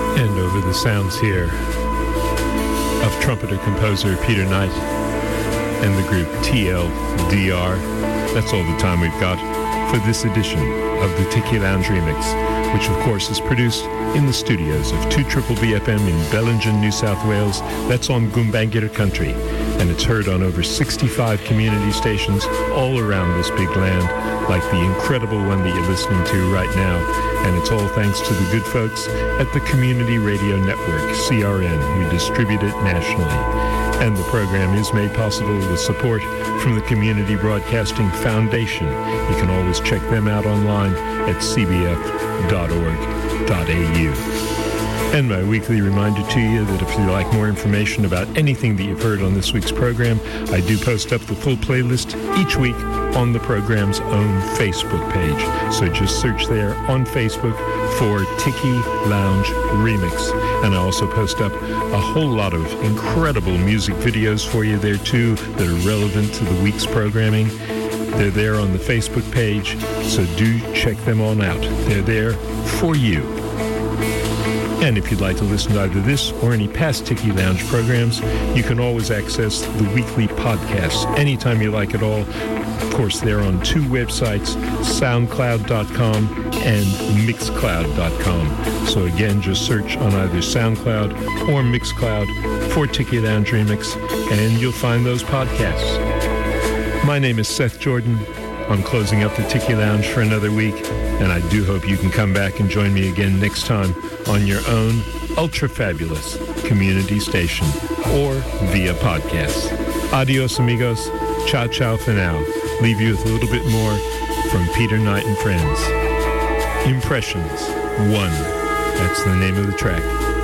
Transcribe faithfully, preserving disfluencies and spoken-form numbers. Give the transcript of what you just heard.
And over the sounds here of trumpeter-composer Peter Knight and the group T L D R. That's all the time we've got for this edition of the Tiki Lounge Remix, which of course is produced in the studios of two B B F M in Bellingen, New South Wales. That's on Gumbaynggirr country, and it's heard on over sixty-five community stations all around this big land, like the incredible one that you're listening to right now. And it's all thanks to the good folks at the Community Radio Network, C R N, who distribute it nationally. And the program is made possible with support from the Community Broadcasting Foundation. You can always check them out online at c b f dot org dot a u. And my weekly reminder to you that if you'd like more information about anything that you've heard on this week's program, I do post up the full playlist each week on the program's own Facebook page. So just search there on Facebook for Tiki Lounge Remix. And I also post up a whole lot of incredible music videos for you there too that are relevant to the week's programming. They're there on the Facebook page, so do check them on out. They're there for you. And if you'd like to listen to either this or any past Tiki Lounge programs, you can always access the weekly podcasts anytime you like at all. Of course, they're on two websites, soundcloud dot com and mixcloud dot com. So again, just search on either SoundCloud or Mixcloud for Tiki Lounge Remix, and you'll find those podcasts. My name is Seth Jordan. I'm closing up the Tiki Lounge for another week, and I do hope you can come back and join me again next time on your own ultra-fabulous community station or via podcast. Adios, amigos. Ciao, ciao for now. Leave you with a little bit more from Peter Knight and Friends. Impressions one. That's the name of the track.